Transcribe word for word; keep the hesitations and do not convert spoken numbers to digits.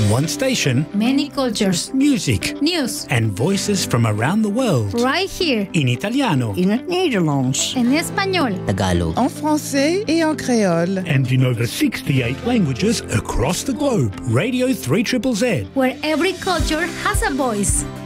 One station, Many cultures, music, news, and voices from around the world. right here, In Italiano. In het Nederlands. en español. Tagalog. En français et en créole. And in over sixty-eight languages across the globe. Radio three Z Z Z. Where every culture has a voice.